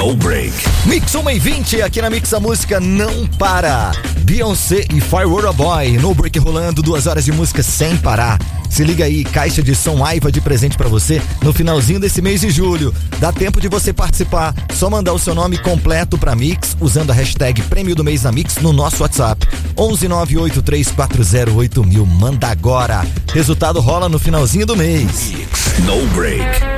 No Break. Mix 1:20 aqui na Mix, a música não para. Beyoncé e Firewater Boy, No Break rolando, 2 horas de música sem parar. Se liga aí, caixa de som Aiva de presente pra você no finalzinho desse mês de julho. Dá tempo de você participar, só mandar o seu nome completo pra Mix, usando a hashtag Prêmio do Mês na Mix no nosso WhatsApp, 11983408000. Manda agora, resultado rola no finalzinho do mês. Mix No Break.